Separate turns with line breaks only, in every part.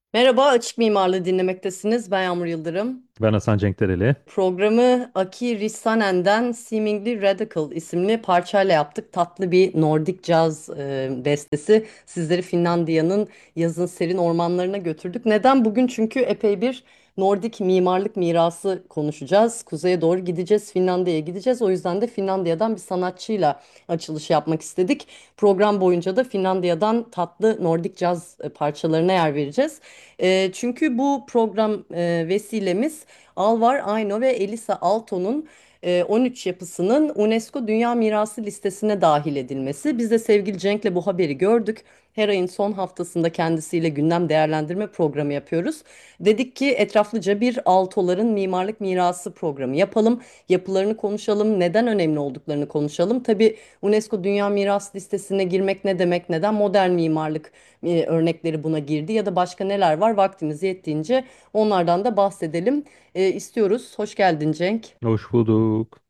Merhaba, Açık Mimarlı dinlemektesiniz. Ben Yağmur Yıldırım.
Ben Hasan Cenkdereli.
Programı Aki Rissanen'den Seemingly Radical isimli parçayla yaptık. Tatlı bir Nordik caz bestesi. Sizleri Finlandiya'nın yazın serin ormanlarına götürdük. Neden bugün? Çünkü epey bir Nordik mimarlık mirası konuşacağız. Kuzeye doğru gideceğiz, Finlandiya'ya gideceğiz. O yüzden de Finlandiya'dan bir sanatçıyla açılış yapmak istedik. Program boyunca da Finlandiya'dan tatlı Nordik caz parçalarına yer vereceğiz. Çünkü bu program vesilemiz Alvar Ayno ve Elisa Aalto'nun 13 yapısının UNESCO Dünya Mirası listesine dahil edilmesi. Biz de sevgili Cenk'le bu haberi gördük. Her ayın son haftasında kendisiyle gündem değerlendirme programı yapıyoruz. Dedik ki etraflıca bir Aalto'ların mimarlık mirası programı yapalım. Yapılarını konuşalım, neden önemli olduklarını konuşalım. Tabii UNESCO Dünya Mirası listesine girmek ne demek, neden modern mimarlık örnekleri buna girdi ya da başka neler var vaktimiz yettiğince onlardan da bahsedelim istiyoruz. Hoş geldin Cenk.
Hoş bulduk.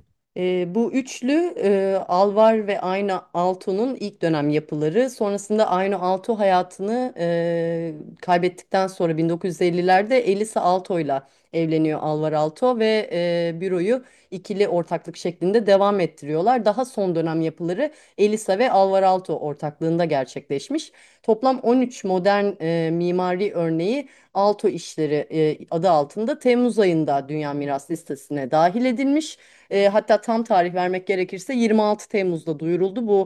Bu üçlü Alvar ve Ayna Alto'nun ilk dönem yapıları. Sonrasında Ayna Alto hayatını kaybettikten sonra 1950'lerde Elisa Alto'yla evleniyor Alvar Alto ve büroyu ikili ortaklık şeklinde devam ettiriyorlar. Daha son dönem yapıları Elisa ve Alvar Alto ortaklığında gerçekleşmiş. Toplam 13 modern mimari örneği Alto işleri adı altında Temmuz ayında Dünya Miras listesine dahil edilmiş. Hatta tam tarih vermek gerekirse 26 Temmuz'da duyuruldu bu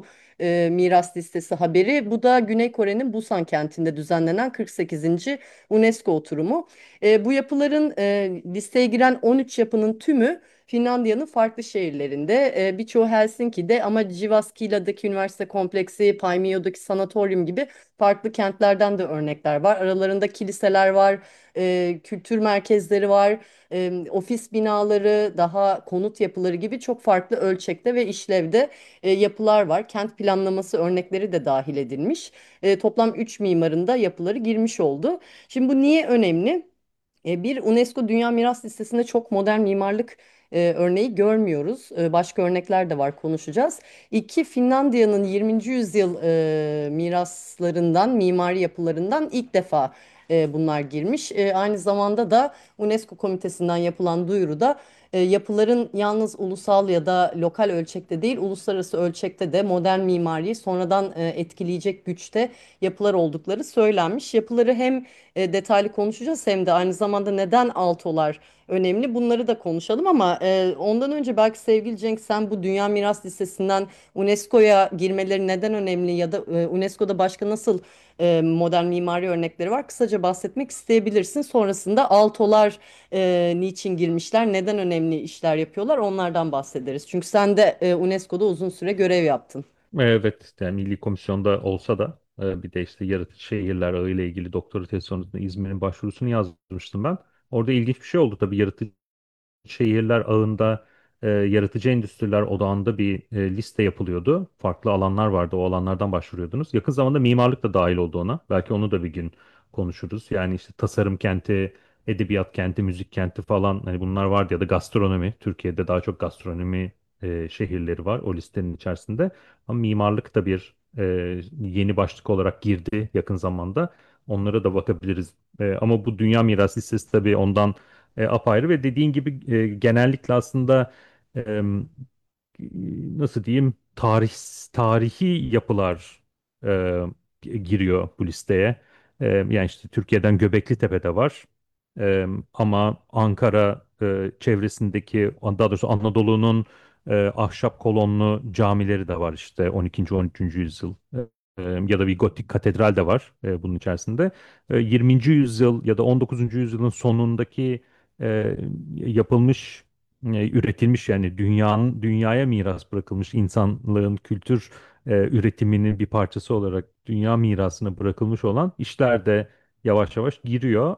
miras listesi haberi. Bu da Güney Kore'nin Busan kentinde düzenlenen 48. UNESCO oturumu. Bu yapıların listeye giren 13 yapının tümü Finlandiya'nın farklı şehirlerinde, birçoğu Helsinki'de ama Jyväskylä'deki üniversite kompleksi, Paimio'daki sanatoryum gibi farklı kentlerden de örnekler var. Aralarında kiliseler var, kültür merkezleri var, ofis binaları, daha konut yapıları gibi çok farklı ölçekte ve işlevde yapılar var. Kent planlaması örnekleri de dahil edilmiş. Toplam 3 mimarın da yapıları girmiş oldu. Şimdi bu niye önemli? Bir UNESCO Dünya Miras Listesi'nde çok modern mimarlık örneği görmüyoruz. Başka örnekler de var konuşacağız. İki, Finlandiya'nın 20. yüzyıl miraslarından, mimari yapılarından ilk defa bunlar girmiş. Aynı zamanda da UNESCO komitesinden yapılan duyuruda yapıların yalnız ulusal ya da lokal ölçekte değil, uluslararası ölçekte de modern mimariyi sonradan etkileyecek güçte yapılar oldukları söylenmiş. Yapıları hem detaylı konuşacağız hem de aynı zamanda neden altolar önemli bunları da konuşalım ama ondan önce belki sevgili Cenk sen bu Dünya Miras Listesi'nden UNESCO'ya girmeleri neden önemli ya da UNESCO'da başka nasıl modern mimari örnekleri var kısaca bahsetmek isteyebilirsin. Sonrasında altolar niçin girmişler, neden önemli işler yapıyorlar onlardan bahsederiz. Çünkü sen de UNESCO'da uzun süre görev yaptın.
Evet, yani Milli Komisyon'da olsa da bir de işte yaratıcı şehirler ağı ile ilgili doktora tezi sonrasında İzmir'in başvurusunu yazmıştım ben. Orada ilginç bir şey oldu tabii yaratıcı şehirler ağında yaratıcı endüstriler odağında bir liste yapılıyordu. Farklı alanlar vardı. O alanlardan başvuruyordunuz. Yakın zamanda mimarlık da dahil oldu ona. Belki onu da bir gün konuşuruz. Yani işte tasarım kenti, edebiyat kenti, müzik kenti falan hani bunlar vardı ya da gastronomi. Türkiye'de daha çok gastronomi şehirleri var o listenin içerisinde. Ama mimarlık da bir yeni başlık olarak girdi yakın zamanda. Onlara da bakabiliriz. Ama bu Dünya Miras Listesi tabii ondan apayrı ve dediğin gibi genellikle aslında e, nasıl diyeyim tarihi yapılar giriyor bu listeye. Yani işte Türkiye'den Göbekli var. Ama Ankara çevresindeki daha doğrusu Anadolu'nun ahşap kolonlu camileri de var işte 12. 13. yüzyıl. Ya da bir gotik katedral de var bunun içerisinde. 20. yüzyıl ya da 19. yüzyılın sonundaki e, yapılmış, üretilmiş yani dünyaya miras bırakılmış insanlığın kültür üretiminin bir parçası olarak dünya mirasına bırakılmış olan işler de yavaş yavaş giriyor.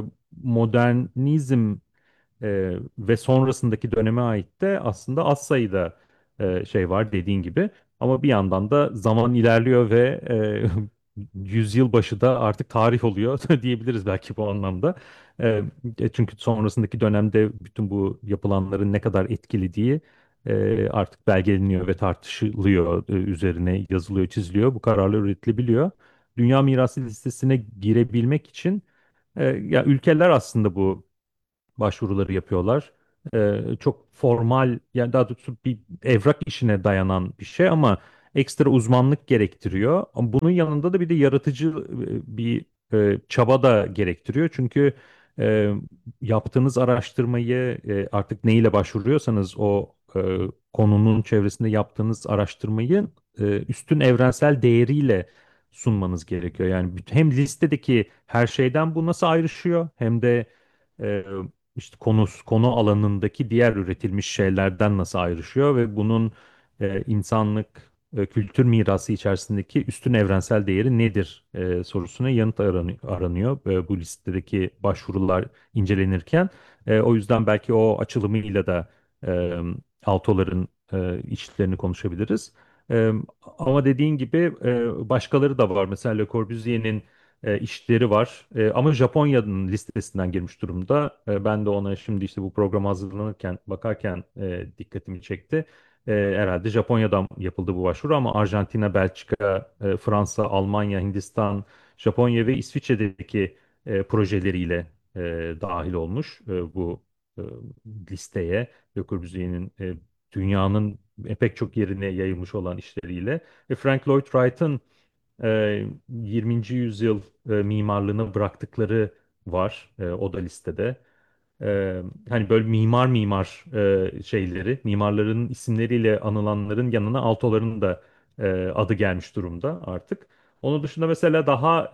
Modernizm ve sonrasındaki döneme ait de aslında az sayıda şey var dediğin gibi. Ama bir yandan da zaman ilerliyor ve yüzyıl başı da artık tarih oluyor diyebiliriz belki bu anlamda. E, Çünkü sonrasındaki dönemde bütün bu yapılanların ne kadar etkilediği artık belgeleniyor ve tartışılıyor, üzerine yazılıyor, çiziliyor. Bu kararlar üretilebiliyor. Dünya Mirası listesine girebilmek için Ya ülkeler aslında bu başvuruları yapıyorlar. Çok formal, yani daha doğrusu bir evrak işine dayanan bir şey ama ekstra uzmanlık gerektiriyor. Ama bunun yanında da bir de yaratıcı bir çaba da gerektiriyor. Çünkü e, yaptığınız araştırmayı artık neyle başvuruyorsanız o konunun çevresinde yaptığınız araştırmayı üstün evrensel değeriyle sunmanız gerekiyor. Yani hem listedeki her şeyden bu nasıl ayrışıyor hem de e, işte konu alanındaki diğer üretilmiş şeylerden nasıl ayrışıyor ve bunun insanlık kültür mirası içerisindeki üstün evrensel değeri nedir sorusuna yanıt aranıyor bu listedeki başvurular incelenirken. O yüzden belki o açılımıyla da e, Altoların işlerini konuşabiliriz. E, Ama dediğin gibi başkaları da var. Mesela Le Corbusier'in işleri var. Ama Japonya'nın listesinden girmiş durumda. Ben de ona şimdi işte bu programa hazırlanırken bakarken dikkatimi çekti. Herhalde Japonya'dan yapıldı bu başvuru ama Arjantina, Belçika, Fransa, Almanya, Hindistan, Japonya ve İsviçre'deki projeleriyle dahil olmuş bu e, listeye. Le Corbusier'in dünyanın pek çok yerine yayılmış olan işleriyle. Frank Lloyd Wright'ın 20. yüzyıl mimarlığına bıraktıkları var. O da listede. Hani böyle mimar şeyleri, mimarların isimleriyle anılanların yanına altoların da adı gelmiş durumda artık. Onun dışında mesela daha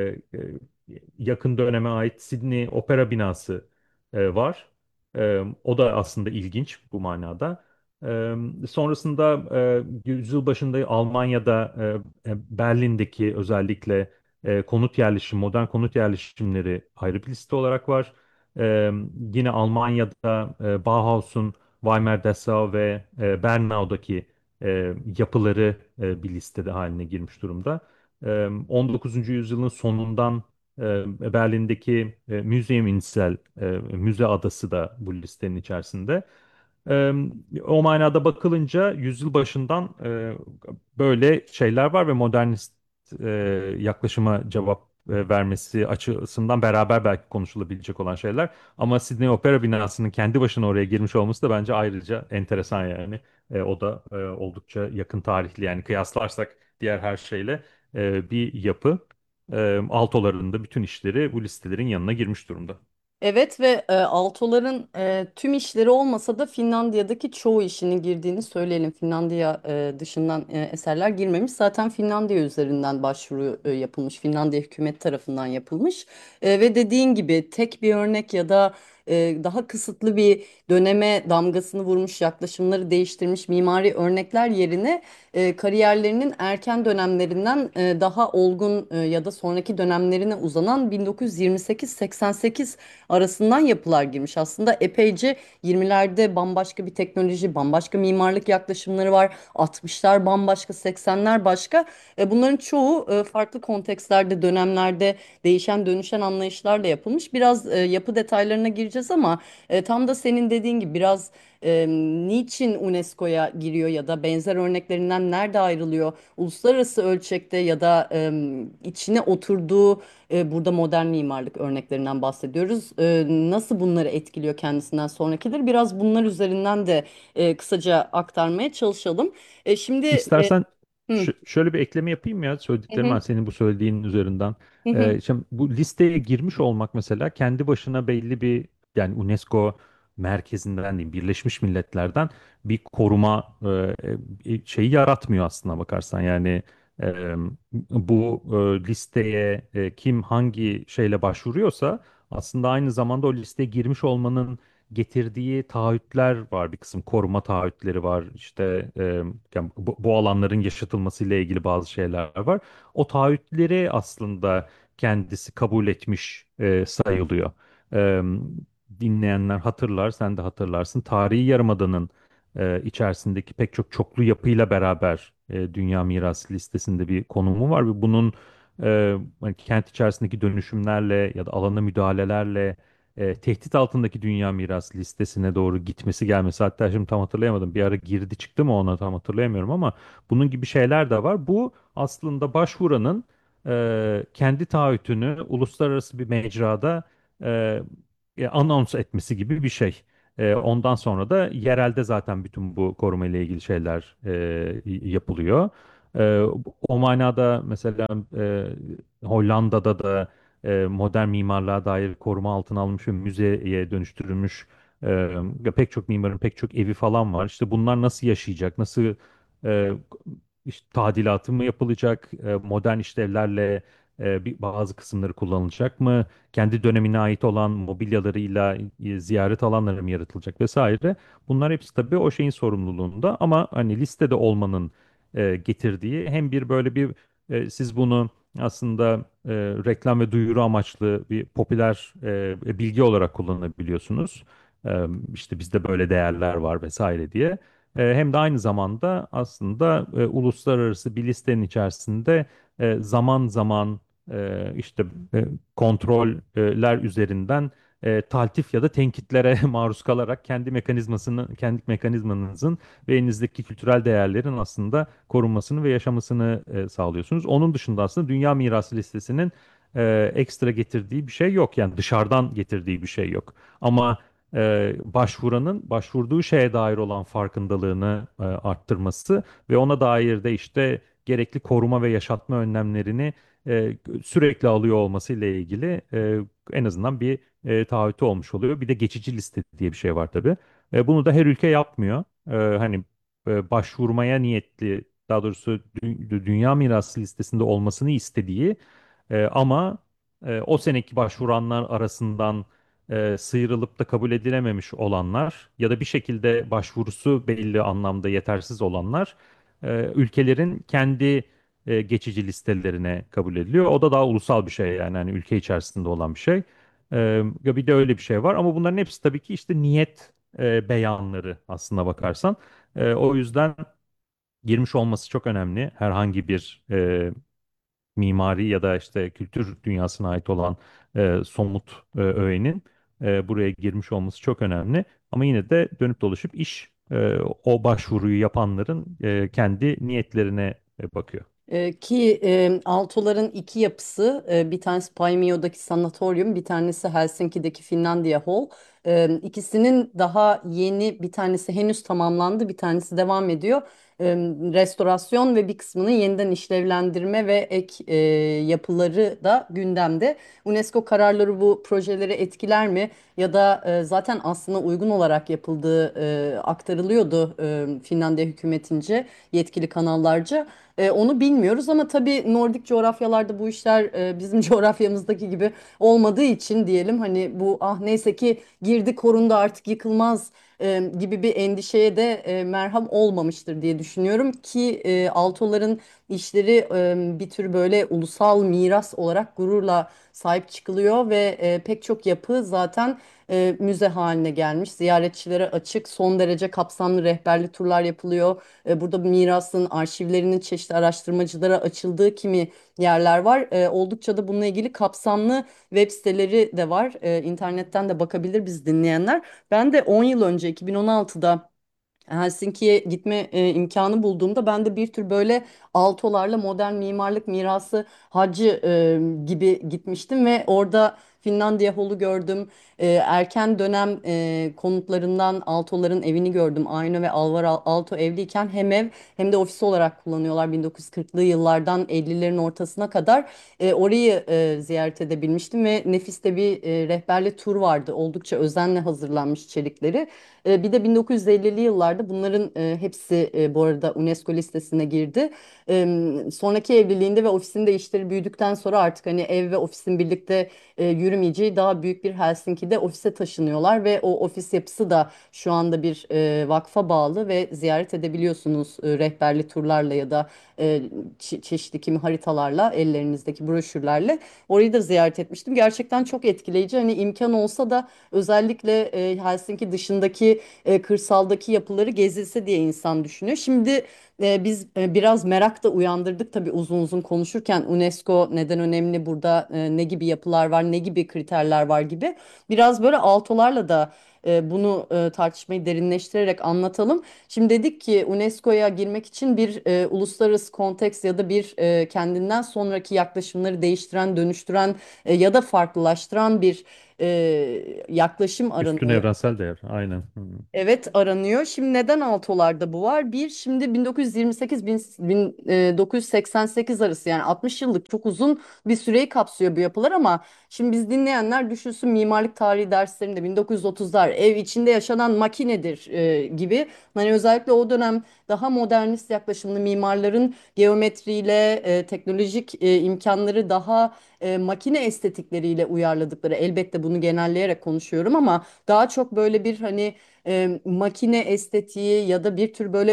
yakın döneme ait Sydney Opera binası var. O da aslında ilginç bu manada. Sonrasında yüzyıl başında Almanya'da Berlin'deki özellikle konut yerleşim, modern konut yerleşimleri ayrı bir liste olarak var. Ee, Yine Almanya'da Bauhaus'un Weimar Dessau ve Bernau'daki yapıları bir listede haline girmiş durumda. 19. yüzyılın sonundan Berlin'deki Museum Insel, müze adası da bu listenin içerisinde. Ee, O manada bakılınca yüzyıl başından böyle şeyler var ve modernist e, yaklaşıma cevap vermesi açısından beraber belki konuşulabilecek olan şeyler. Ama Sydney Opera binasının kendi başına oraya girmiş olması da bence ayrıca enteresan yani. O da oldukça yakın tarihli, yani kıyaslarsak diğer her şeyle bir yapı. Altoların da bütün işleri bu listelerin yanına girmiş durumda.
Evet ve Altoların tüm işleri olmasa da Finlandiya'daki çoğu işinin girdiğini söyleyelim. Finlandiya dışından eserler girmemiş. Zaten Finlandiya üzerinden başvuru yapılmış. Finlandiya hükümet tarafından yapılmış. Ve dediğin gibi tek bir örnek ya da daha kısıtlı bir döneme damgasını vurmuş, yaklaşımları değiştirmiş mimari örnekler yerine kariyerlerinin erken dönemlerinden daha olgun ya da sonraki dönemlerine uzanan 1928-88 arasından yapılar girmiş. Aslında epeyce 20'lerde bambaşka bir teknoloji, bambaşka mimarlık yaklaşımları var. 60'lar bambaşka, 80'ler başka. Bunların çoğu farklı kontekstlerde, dönemlerde değişen dönüşen anlayışlarla yapılmış. Biraz yapı detaylarına gireceğiz ama tam da senin dediğin gibi biraz niçin UNESCO'ya giriyor ya da benzer örneklerinden nerede ayrılıyor? Uluslararası ölçekte ya da içine oturduğu burada modern mimarlık örneklerinden bahsediyoruz. Nasıl bunları etkiliyor kendisinden sonrakidir? Biraz bunlar üzerinden de kısaca aktarmaya çalışalım. Şimdi
İstersen
hı,
şöyle bir ekleme yapayım ya
hı
söylediklerim
hı,
var senin bu söylediğin üzerinden.
hı hı.
Şimdi bu listeye girmiş olmak mesela kendi başına belli bir, yani UNESCO merkezinden diyeyim, Birleşmiş Milletler'den bir koruma şeyi yaratmıyor aslına bakarsan. Yani e, bu listeye kim hangi şeyle başvuruyorsa aslında aynı zamanda o listeye girmiş olmanın getirdiği taahhütler var. Bir kısım koruma taahhütleri var. İşte yani bu alanların yaşatılmasıyla ilgili bazı şeyler var. O taahhütleri aslında kendisi kabul etmiş sayılıyor. E, Dinleyenler hatırlar, sen de hatırlarsın. Tarihi Yarımada'nın içerisindeki pek çok çoklu yapıyla beraber Dünya Mirası listesinde bir konumu var ve bunun hani kent içerisindeki dönüşümlerle ya da alana müdahalelerle tehdit altındaki dünya mirası listesine doğru gitmesi gelmesi, hatta şimdi tam hatırlayamadım, bir ara girdi çıktı mı ona tam hatırlayamıyorum ama bunun gibi şeyler de var. Bu aslında başvuranın kendi taahhütünü uluslararası bir mecrada e, anons etmesi gibi bir şey. Ondan sonra da yerelde zaten bütün bu koruma ile ilgili şeyler yapılıyor. E, O manada mesela Hollanda'da da modern mimarlığa dair koruma altına alınmış ve müzeye dönüştürülmüş pek çok mimarın pek çok evi falan var. İşte bunlar nasıl yaşayacak, nasıl e, işte tadilatı mı yapılacak, modern işlevlerle bazı kısımları kullanılacak mı, kendi dönemine ait olan mobilyalarıyla ziyaret alanları mı yaratılacak vesaire. Bunlar hepsi tabii o şeyin sorumluluğunda ama hani listede olmanın getirdiği hem bir böyle bir siz bunu aslında reklam ve duyuru amaçlı bir popüler bilgi olarak kullanabiliyorsunuz. İşte bizde böyle değerler var vesaire diye. Hem de aynı zamanda aslında uluslararası bir listenin içerisinde zaman zaman işte kontroller üzerinden taltif ya da tenkitlere maruz kalarak kendi mekanizmanızın ve elinizdeki kültürel değerlerin aslında korunmasını ve yaşamasını sağlıyorsunuz. Onun dışında aslında Dünya Mirası listesinin ekstra getirdiği bir şey yok. Yani dışarıdan getirdiği bir şey yok. Ama başvuranın başvurduğu şeye dair olan farkındalığını arttırması ve ona dair de işte gerekli koruma ve yaşatma önlemlerini sürekli alıyor olması ile ilgili en azından bir taahhütü olmuş oluyor. Bir de geçici liste diye bir şey var tabii. Bunu da her ülke yapmıyor. Hani başvurmaya niyetli, daha doğrusu Dünya Mirası listesinde olmasını istediği ama o seneki başvuranlar arasından sıyrılıp da kabul edilememiş olanlar ya da bir şekilde başvurusu belli anlamda yetersiz olanlar ülkelerin kendi geçici listelerine kabul ediliyor. O da daha ulusal bir şey yani hani ülke içerisinde olan bir şey. Bir de öyle bir şey var ama bunların hepsi tabii ki işte niyet beyanları aslına bakarsan. O yüzden girmiş olması çok önemli. Herhangi bir mimari ya da işte kültür dünyasına ait olan somut öğenin buraya girmiş olması çok önemli. Ama yine de dönüp dolaşıp iş o başvuruyu yapanların kendi niyetlerine bakıyor.
Ki altoların iki yapısı, bir tanesi Paimio'daki sanatoryum, bir tanesi Helsinki'deki Finlandia Hall. İkisinin daha yeni, bir tanesi henüz tamamlandı, bir tanesi devam ediyor. Restorasyon ve bir kısmını yeniden işlevlendirme ve ek yapıları da gündemde. UNESCO kararları bu projeleri etkiler mi? Ya da zaten aslında uygun olarak yapıldığı aktarılıyordu Finlandiya hükümetince, yetkili kanallarca. Onu bilmiyoruz ama tabii Nordik coğrafyalarda bu işler bizim coğrafyamızdaki gibi olmadığı için diyelim, hani bu ah neyse ki girdi korundu artık yıkılmaz gibi bir endişeye de merham olmamıştır diye düşünüyorum ki Altoların işleri bir tür böyle ulusal miras olarak gururla sahip çıkılıyor ve pek çok yapı zaten müze haline gelmiş. Ziyaretçilere açık, son derece kapsamlı rehberli turlar yapılıyor. Burada mirasın arşivlerinin çeşitli araştırmacılara açıldığı kimi yerler var. Oldukça da bununla ilgili kapsamlı web siteleri de var. İnternetten de bakabilir biz dinleyenler. Ben de 10 yıl önce 2016'da Helsinki'ye gitme imkanı bulduğumda ben de bir tür böyle altolarla modern mimarlık mirası hacı gibi gitmiştim ve orada Finlandiya Hall'u gördüm. Erken dönem konutlarından altoların evini gördüm. Aino ve Alvar Alto evliyken hem ev hem de ofis olarak kullanıyorlar 1940'lı yıllardan 50'lerin ortasına kadar. Orayı ziyaret edebilmiştim ve nefis de bir rehberli tur vardı. Oldukça özenle hazırlanmış içerikleri. Bir de 1950'li yıllarda bunların hepsi bu arada UNESCO listesine girdi. Sonraki evliliğinde ve ofisinde işleri büyüdükten sonra artık hani ev ve ofisin birlikte yürümeyeceği daha büyük bir Helsinki'de ofise taşınıyorlar ve o ofis yapısı da şu anda bir vakfa bağlı ve ziyaret edebiliyorsunuz rehberli turlarla ya da çeşitli kimi haritalarla, ellerinizdeki broşürlerle. Orayı da ziyaret etmiştim. Gerçekten çok etkileyici. Hani imkan olsa da özellikle Helsinki dışındaki kırsaldaki yapıları gezilse diye insan düşünüyor. Şimdi biz biraz merak da uyandırdık tabii uzun uzun konuşurken, UNESCO neden önemli burada, ne gibi yapılar var, ne gibi kriterler var gibi. Biraz böyle altolarla da bunu tartışmayı derinleştirerek anlatalım. Şimdi dedik ki UNESCO'ya girmek için bir uluslararası konteks ya da bir kendinden sonraki yaklaşımları değiştiren, dönüştüren ya da farklılaştıran bir yaklaşım
Üstün
aranıyor.
evrensel değer. Aynen. Hı.
Evet, aranıyor. Şimdi neden altolarda bu var? Bir, şimdi 1928 arası, yani 60 yıllık çok uzun bir süreyi kapsıyor bu yapılar, ama şimdi biz dinleyenler düşünsün, mimarlık tarihi derslerinde 1930'lar ev içinde yaşanan makinedir gibi. Hani özellikle o dönem daha modernist yaklaşımlı mimarların geometriyle teknolojik imkanları daha makine estetikleriyle uyarladıkları, elbette bunu genelleyerek konuşuyorum ama daha çok böyle bir hani makine estetiği ya da bir tür böyle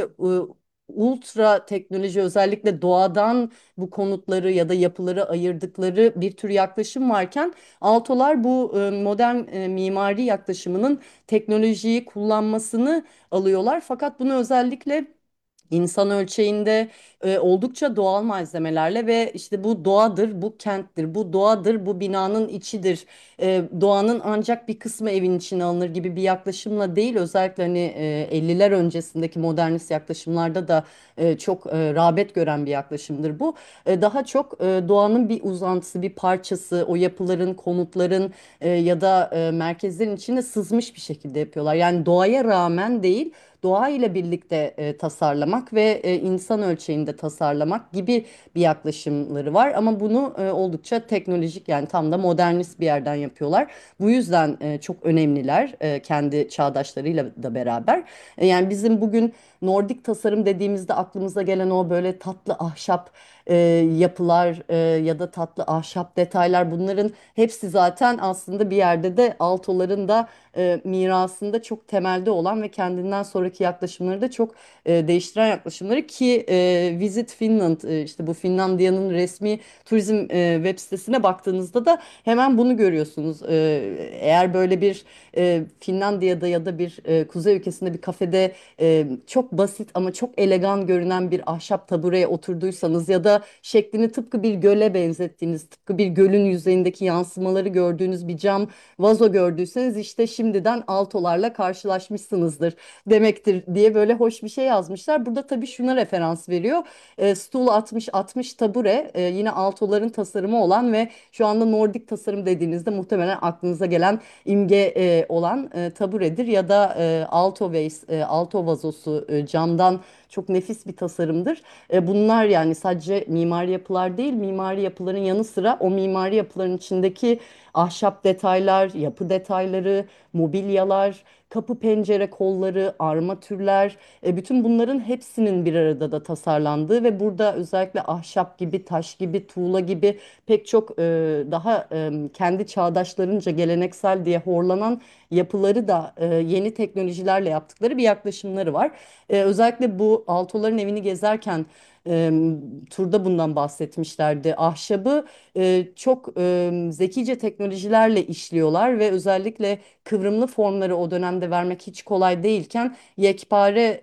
ultra teknoloji, özellikle doğadan bu konutları ya da yapıları ayırdıkları bir tür yaklaşım varken altolar bu modern mimari yaklaşımının teknolojiyi kullanmasını alıyorlar. Fakat bunu özellikle İnsan ölçeğinde oldukça doğal malzemelerle ve işte bu doğadır, bu kenttir, bu doğadır, bu binanın içidir. Doğanın ancak bir kısmı evin içine alınır gibi bir yaklaşımla değil, özellikle hani 50'ler öncesindeki modernist yaklaşımlarda da çok rağbet gören bir yaklaşımdır bu. Daha çok doğanın bir uzantısı, bir parçası, o yapıların, konutların ya da merkezlerin içine sızmış bir şekilde yapıyorlar. Yani doğaya rağmen değil, doğa ile birlikte tasarlamak ve insan ölçeğinde tasarlamak gibi bir yaklaşımları var. Ama bunu oldukça teknolojik, yani tam da modernist bir yerden yapıyorlar. Bu yüzden çok önemliler kendi çağdaşlarıyla da beraber. Yani bizim bugün Nordik tasarım dediğimizde aklımıza gelen o böyle tatlı ahşap e, yapılar ya da tatlı ahşap detaylar, bunların hepsi zaten aslında bir yerde de altoların da mirasında çok temelde olan ve kendinden sonraki yaklaşımları da çok değiştiren yaklaşımları ki Visit Finland, işte bu Finlandiya'nın resmi turizm web sitesine baktığınızda da hemen bunu görüyorsunuz. Eğer böyle bir Finlandiya'da ya da bir kuzey ülkesinde bir kafede çok basit ama çok elegan görünen bir ahşap tabureye oturduysanız ya da şeklini tıpkı bir göle benzettiğiniz, tıpkı bir gölün yüzeyindeki yansımaları gördüğünüz bir cam vazo gördüyseniz, işte şimdiden altolarla karşılaşmışsınızdır demektir diye böyle hoş bir şey yazmışlar. Burada tabii şuna referans veriyor. Stool 60 tabure yine altoların tasarımı olan ve şu anda Nordik tasarım dediğinizde muhtemelen aklınıza gelen imge olan taburedir ya da alto vase, alto vazosu camdan çok nefis bir tasarımdır. Bunlar yani sadece mimari yapılar değil, mimari yapıların yanı sıra o mimari yapıların içindeki ahşap detaylar, yapı detayları, mobilyalar, kapı pencere kolları, armatürler, bütün bunların hepsinin bir arada da tasarlandığı ve burada özellikle ahşap gibi, taş gibi, tuğla gibi pek çok daha kendi çağdaşlarınca geleneksel diye horlanan yapıları da yeni teknolojilerle yaptıkları bir yaklaşımları var. Özellikle bu Altoların evini gezerken e, turda bundan bahsetmişlerdi. Ahşabı çok zekice teknolojilerle işliyorlar ve özellikle kıvrımlı formları o dönemde vermek hiç kolay değilken yekpare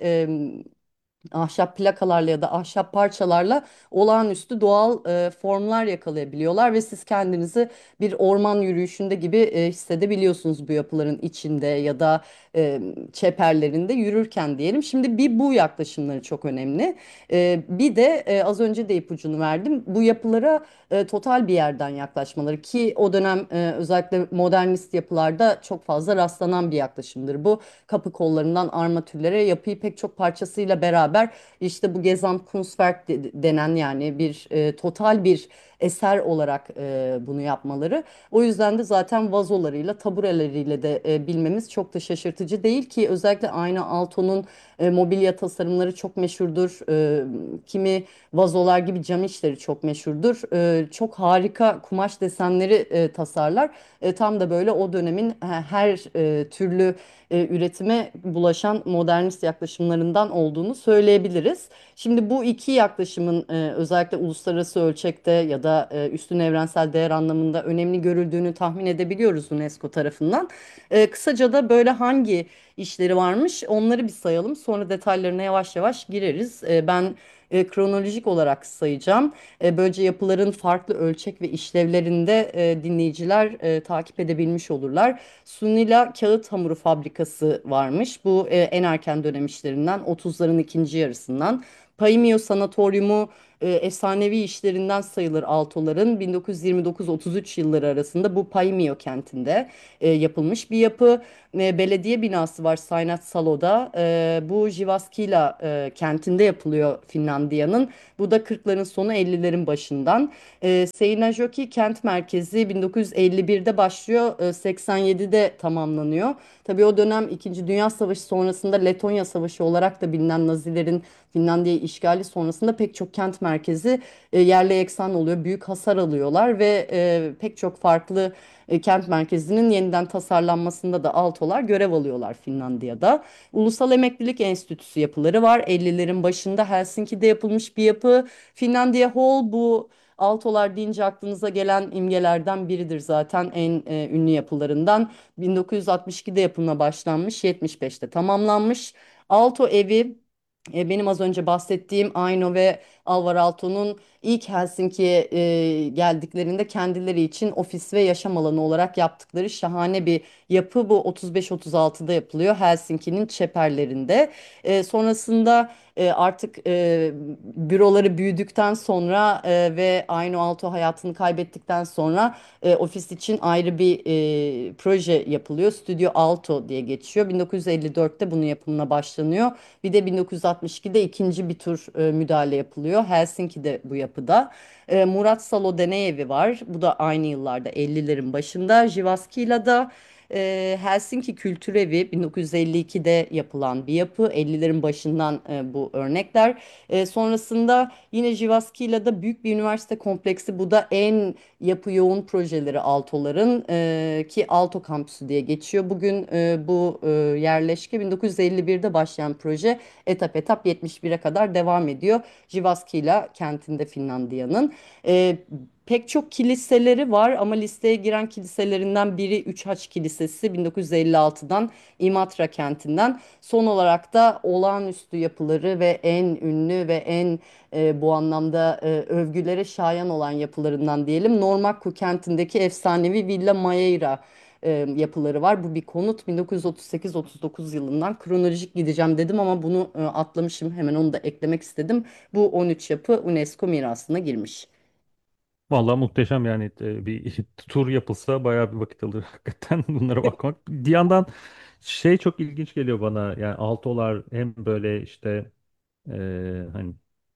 ahşap plakalarla ya da ahşap parçalarla olağanüstü doğal formlar yakalayabiliyorlar ve siz kendinizi bir orman yürüyüşünde gibi hissedebiliyorsunuz bu yapıların içinde ya da çeperlerinde yürürken diyelim. Şimdi bir bu yaklaşımları çok önemli. Bir de az önce de ipucunu verdim. Bu yapılara total bir yerden yaklaşmaları, ki o dönem özellikle modernist yapılarda çok fazla rastlanan bir yaklaşımdır bu. Kapı kollarından armatürlere, yapıyı pek çok parçasıyla beraber işte bu Gesamtkunstwerk denen, yani bir total bir eser olarak bunu yapmaları. O yüzden de zaten vazolarıyla, tabureleriyle de bilmemiz çok da şaşırtıcı değil ki özellikle aynı Alto'nun mobilya tasarımları çok meşhurdur. Kimi vazolar gibi cam işleri çok meşhurdur. Çok harika kumaş desenleri tasarlar. Tam da böyle o dönemin her türlü üretime bulaşan modernist yaklaşımlarından olduğunu söyleyebiliriz. Şimdi bu iki yaklaşımın özellikle uluslararası ölçekte ya da üstün evrensel değer anlamında önemli görüldüğünü tahmin edebiliyoruz UNESCO tarafından. Kısaca da böyle hangi işleri varmış onları bir sayalım. Sonra detaylarına yavaş yavaş gireriz. Ben kronolojik olarak sayacağım. Böylece yapıların farklı ölçek ve işlevlerinde dinleyiciler takip edebilmiş olurlar. Sunila Kağıt Hamuru Fabrikası varmış. Bu en erken dönem işlerinden 30'ların ikinci yarısından. Paimio Sanatoryumu efsanevi işlerinden sayılır altoların. 1929-33 yılları arasında bu Paimio kentinde yapılmış bir yapı. Belediye binası var Sainat Salo'da. Bu Jyväskylä kentinde yapılıyor Finlandiya'nın. Bu da 40'ların sonu 50'lerin başından. Seinäjoki kent merkezi 1951'de başlıyor, 87'de tamamlanıyor. Tabii o dönem İkinci Dünya Savaşı sonrasında Letonya Savaşı olarak da bilinen Nazilerin Finlandiya'yı işgali sonrasında pek çok kent merkezi yerle yeksan oluyor. Büyük hasar alıyorlar ve pek çok farklı kent merkezinin yeniden tasarlanmasında da Altolar görev alıyorlar Finlandiya'da. Ulusal Emeklilik Enstitüsü yapıları var. 50'lerin başında Helsinki'de yapılmış bir yapı. Finlandiya Hall bu Altolar deyince aklınıza gelen imgelerden biridir zaten en ünlü yapılarından. 1962'de yapımına başlanmış, 75'te tamamlanmış. Alto evi benim az önce bahsettiğim Aino ve Alvar Aalto'nun ilk Helsinki'ye geldiklerinde kendileri için ofis ve yaşam alanı olarak yaptıkları şahane bir yapı. Bu 35-36'da yapılıyor Helsinki'nin çeperlerinde. Sonrasında artık büroları büyüdükten sonra ve Aino Aalto hayatını kaybettikten sonra ofis için ayrı bir proje yapılıyor. Studio Alto diye geçiyor. 1954'te bunun yapımına başlanıyor. Bir de 1962'de ikinci bir tur müdahale yapılıyor. Helsinki'de bu yapıda. Murat Salo Deney Evi var. Bu da aynı yıllarda 50'lerin başında. Jyväskyla'da Helsinki Kültür Evi 1952'de yapılan bir yapı. 50'lerin başından bu örnekler. Sonrasında yine Jyväskyla'da büyük bir üniversite kompleksi. Bu da en yapı yoğun projeleri Altoların ki Alto Kampüsü diye geçiyor. Bugün bu yerleşke 1951'de başlayan proje etap etap 71'e kadar devam ediyor. Jyväskylä kentinde Finlandiya'nın. Pek çok kiliseleri var ama listeye giren kiliselerinden biri Üçhaç Kilisesi 1956'dan Imatra kentinden. Son olarak da olağanüstü yapıları ve en ünlü ve en bu anlamda övgülere şayan olan yapılarından diyelim. Normakku kentindeki efsanevi Villa Mayeira yapıları var. Bu bir konut 1938-39 yılından kronolojik gideceğim dedim ama bunu atlamışım. Hemen onu da eklemek istedim. Bu 13 yapı UNESCO mirasına girmiş.
Vallahi muhteşem yani bir tur yapılsa bayağı bir vakit alır hakikaten bunlara bakmak. Bir yandan şey çok ilginç geliyor bana yani altolar hem böyle işte hani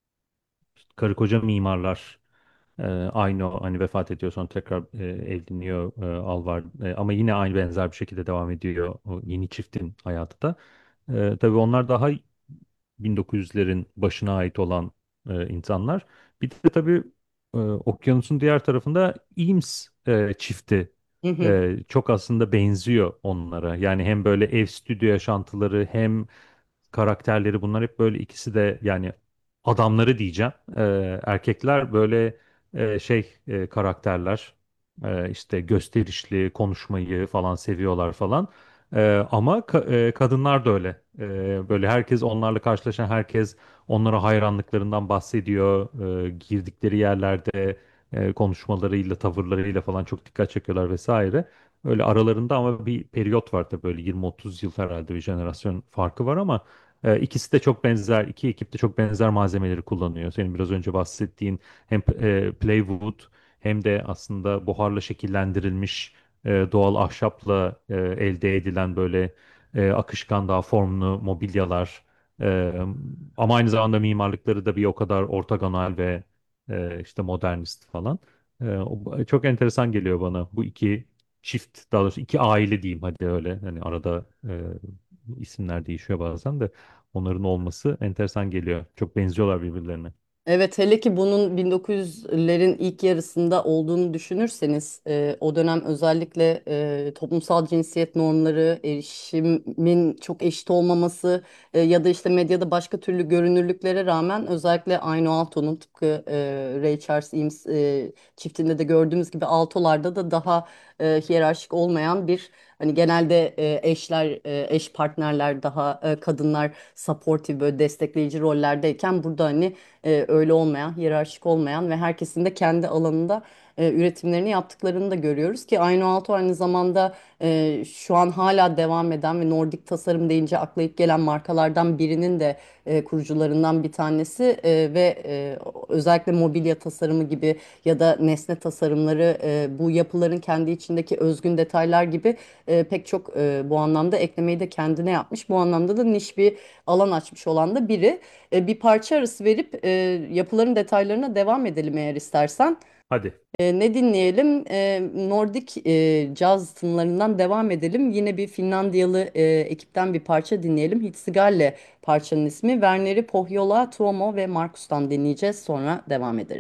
karı koca mimarlar aynı hani vefat ediyor sonra tekrar evleniyor Alvar ama yine aynı benzer bir şekilde devam ediyor o yeni çiftin hayatı da. Tabii onlar daha 1900'lerin başına ait olan insanlar. Bir de tabii okyanusun diğer tarafında Eames çifti
Hı hı.
çok aslında benziyor onlara. Yani hem böyle ev stüdyo yaşantıları hem karakterleri bunlar hep böyle ikisi de yani adamları diyeceğim. Erkekler böyle karakterler işte gösterişli konuşmayı falan seviyorlar falan. Ama kadınlar da öyle. Böyle herkes onlarla karşılaşan herkes onlara hayranlıklarından bahsediyor. Girdikleri yerlerde konuşmalarıyla, tavırlarıyla falan çok dikkat çekiyorlar vesaire. Öyle aralarında ama bir periyot var da böyle 20-30 yıl herhalde bir jenerasyon farkı var ama ikisi de çok benzer, iki ekip de çok benzer malzemeleri kullanıyor. Senin biraz önce bahsettiğin hem plywood hem de aslında buharla şekillendirilmiş doğal ahşapla elde edilen böyle akışkan daha formlu mobilyalar. E, Ama aynı zamanda mimarlıkları da bir o kadar ortogonal ve işte modernist falan. Çok enteresan geliyor bana bu iki çift daha doğrusu iki aile diyeyim hadi öyle. Hani arada isimler değişiyor bazen de onların olması enteresan geliyor. Çok benziyorlar birbirlerine.
Evet, hele ki bunun 1900'lerin ilk yarısında olduğunu düşünürseniz o dönem özellikle toplumsal cinsiyet normları, erişimin çok eşit olmaması ya da işte medyada başka türlü görünürlüklere rağmen özellikle Aino Aalto'nun tıpkı Ray Charles Eames çiftinde de gördüğümüz gibi altolarda da daha hiyerarşik olmayan bir, hani genelde eş partnerler daha kadınlar supportive, böyle destekleyici rollerdeyken burada hani öyle olmayan, hiyerarşik olmayan ve herkesin de kendi alanında üretimlerini yaptıklarını da görüyoruz ki Aino Alto aynı zamanda şu an hala devam eden ve Nordik tasarım deyince akla ilk gelen markalardan birinin de kurucularından bir tanesi. Ve özellikle mobilya tasarımı gibi ya da nesne tasarımları, bu yapıların kendi içindeki özgün detaylar gibi pek çok bu anlamda eklemeyi de kendine yapmış. Bu anlamda da niş bir alan açmış olan da biri. Bir parça arası verip yapıların detaylarına devam edelim eğer istersen.
Hadi.
Ne dinleyelim? Nordik caz tınılarından devam edelim. Yine bir Finlandiyalı ekipten bir parça dinleyelim. Hitsigalle parçanın ismi. Verneri Pohjola, Tuomo ve Markus'tan dinleyeceğiz. Sonra devam ederiz.